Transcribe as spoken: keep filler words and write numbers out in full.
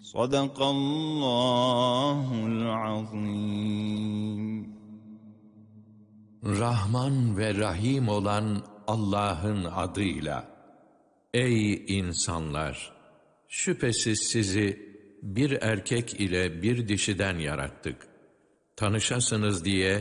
Sadakallahul azim. Rahman ve Rahim olan Allah'ın adıyla. Ey insanlar! Şüphesiz sizi bir erkek ile bir dişiden yarattık. Tanışasınız diye